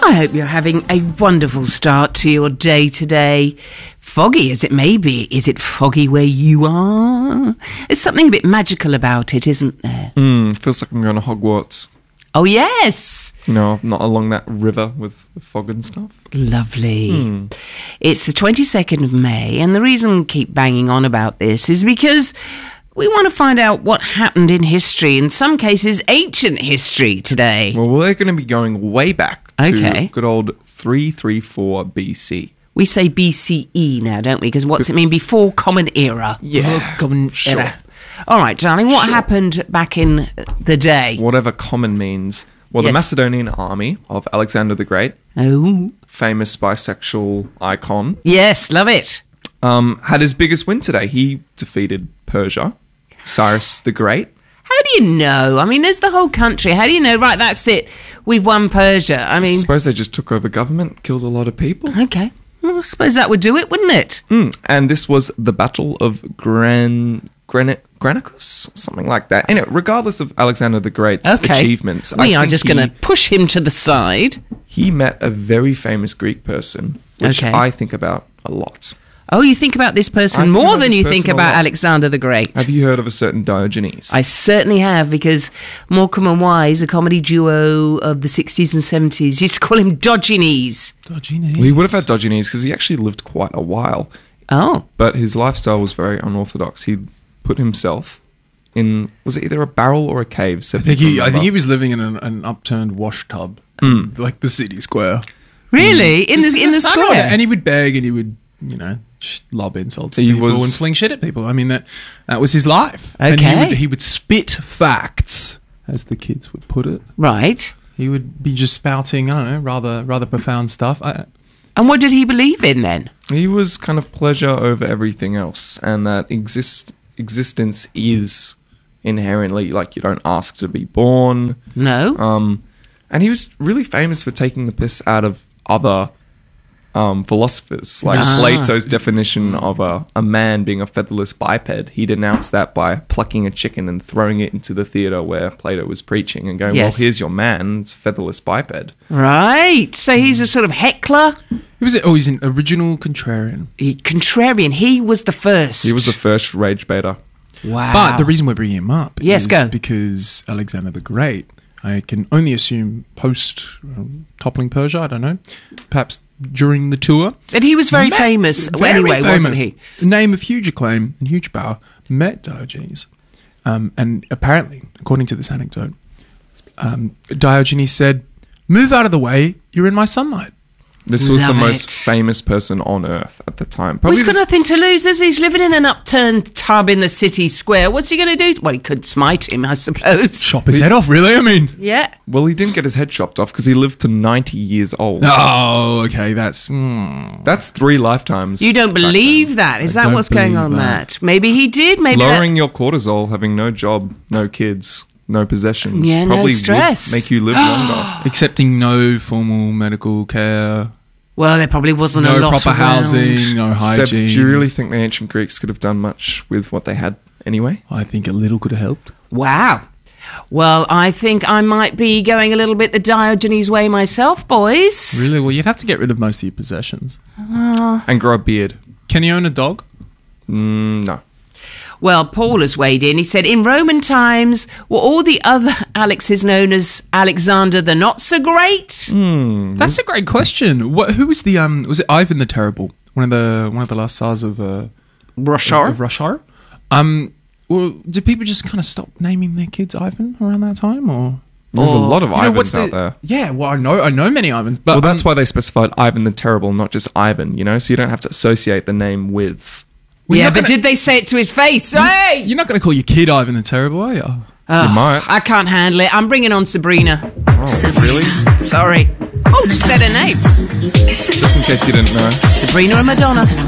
I hope you're having a wonderful start to your day today. Foggy as it may be, is it foggy where you are? There's something a bit magical about it, isn't there? Feels like I'm going to Hogwarts. Oh, yes. You know, not along that river with the fog and stuff. Lovely. It's the 22nd of May, and the reason we keep banging on about this is because we want to find out what happened in history, in some cases ancient history today. Well, we're going to be going way back to good old 334 BC. We say BCE now, don't we? Because what's it mean? Before Common Era. Yeah, Common Era. All right, darling, what happened back in the day? Whatever common means. Well, the Macedonian army of Alexander the Great, famous bisexual icon. Yes, love it. Had his biggest win today. He defeated Persia, Cyrus the Great. How do you know? I mean, there's the whole country. How do you know? Right, that's it. We've won Persia. I mean, I suppose they just took over government, killed a lot of people. Okay. Well, I suppose that would do it, wouldn't it? And this was the Battle of Granicus, something like that. Anyway, regardless of Alexander the Great's achievements, we are just going to push him to the side. He met a very famous Greek person, which I think about a lot. Oh, you think about this person more than you think about Alexander the Great. Have you heard of a certain Diogenes? I certainly have, because Morecambe and Wise, a comedy duo of the 60s and 70s, used to call him Diogenes. Diogenes. We would have had Diogenes because he actually lived quite a while. Oh. But his lifestyle was very unorthodox. He put himself in, was it either a barrel or a cave? I think he was living in an upturned wash tub, like the city square. Really? In the square? And he would beg and he would, lob insults at people and fling shit at people. I mean, that was his life. Okay. And he would spit facts, as the kids would put it. Right. He would be just spouting, I don't know, rather profound stuff. And what did he believe in then? He was kind of pleasure over everything else, and that existence is inherently, like, you don't ask to be born. No. And he was really famous for taking the piss out of other philosophers, like Plato's definition of a man being a featherless biped. He denounced that by plucking a chicken and throwing it into the theatre where Plato was preaching and going, well, here's your man, it's a featherless biped. Right. So he's a sort of heckler. He's an original contrarian. Contrarian. He was the first. He was the first rage baiter. Wow. But the reason we're bringing him up is go. because Alexander the Great, I can only assume post toppling Persia, I don't know, perhaps during the tour. But he was very famous anyway, wasn't he? Name of huge acclaim and huge power, met Diogenes. And apparently, according to this anecdote, Diogenes said, "Move out of the way, you're in my sunlight." This was the most famous person on earth at the time. Well, he's got nothing to lose, is he? He's living in an upturned tub in the city square. What's he going to do? Well, he could smite him, I suppose. Chop his head off, really? I mean... Yeah. Well, he didn't get his head chopped off because he lived to 90 years old. Oh, okay, that's 3 lifetimes. You don't believe that? Is that what's going on there? Maybe he did. Maybe lowering your cortisol, having no job, no kids, no possessions, probably no stress. Would make you live longer. Accepting no formal medical care. Well, there probably wasn't a lot No proper around. housing, no hygiene. Do you really think the ancient Greeks could have done much with what they had anyway? I think a little could have helped. Wow. Well, I think I might be going a little bit the Diogenes way myself, boys. Really? Well, you'd have to get rid of most of your possessions. And grow a beard. Can he own a dog? No. Well, Paul has weighed in. He said, in Roman times, were all the other Alexes known as Alexander the Not-So-Great? That's a great question. Who was the... was it Ivan the Terrible? One of the last Tsars of... Russia? Of Russia? Well, did people just kind of stop naming their kids Ivan around that time, or... There's a lot of Ivans out there. Yeah, well, I know many Ivans, but... Well, that's why they specified Ivan the Terrible, not just Ivan, so you don't have to associate the name with... But did they say it to his face? Hey! You're not going to call your kid Ivan the Terrible, are you? You might. I can't handle it. I'm bringing on Sabrina. Oh, really? Sorry. Oh, she said her name. Just in case you didn't know. Sabrina and Madonna.